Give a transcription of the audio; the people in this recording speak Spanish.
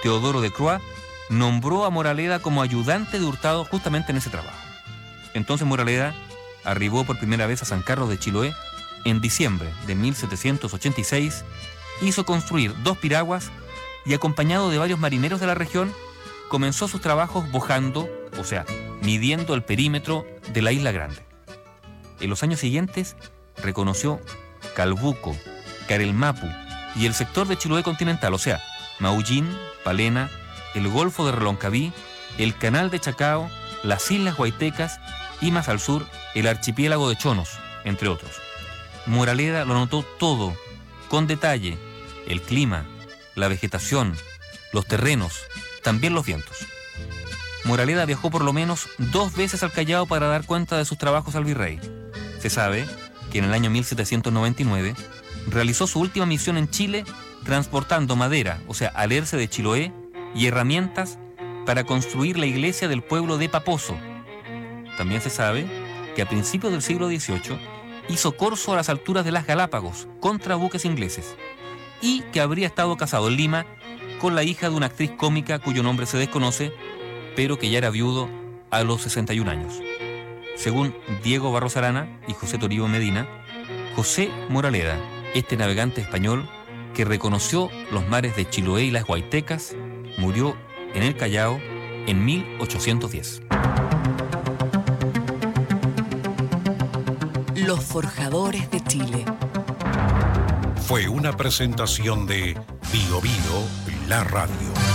Teodoro de Croix, nombró a Moraleda como ayudante de Hurtado justamente en ese trabajo. Entonces Moraleda arribó por primera vez a San Carlos de Chiloé en diciembre de 1786, hizo construir 2 piraguas y, acompañado de varios marineros de la región, comenzó sus trabajos bojando, o sea, midiendo el perímetro de la Isla Grande. En los años siguientes reconoció Calbuco, Carelmapu y el sector de Chiloé continental, o sea, Maullín, Palena, el Golfo de Reloncaví, el Canal de Chacao, las Islas Guaitecas y más al sur el archipiélago de Chonos, entre otros. Moraleda lo anotó todo, con detalle: el clima, la vegetación, los terrenos, también los vientos. Moraleda viajó por lo menos 2 veces al Callao para dar cuenta de sus trabajos al virrey. Se sabe que en el año 1799 realizó su última misión en Chile transportando madera, o sea, alerce de Chiloé, y herramientas para construir la iglesia del pueblo de Paposo. También se sabe que a principios del siglo XVIII hizo corso a las alturas de las Galápagos contra buques ingleses y que habría estado casado en Lima con la hija de una actriz cómica cuyo nombre se desconoce, pero que ya era viudo a los 61 años. Según Diego Barros Arana y José Toribio Medina, José Moraleda, este navegante español que reconoció los mares de Chiloé y las Guaitecas, murió en el Callao en 1810. Los Forjadores de Chile. Fue una presentación de Bio Bio, la radio.